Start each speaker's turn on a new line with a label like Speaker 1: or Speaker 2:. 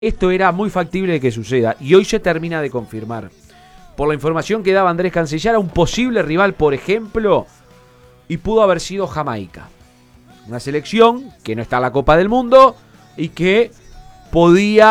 Speaker 1: Esto era muy factible de que suceda y hoy se termina de confirmar. Por la información que daba Andrés Cancellara, un posible rival, por ejemplo, y pudo haber sido Jamaica. Una selección que no está en la Copa del Mundo y que podía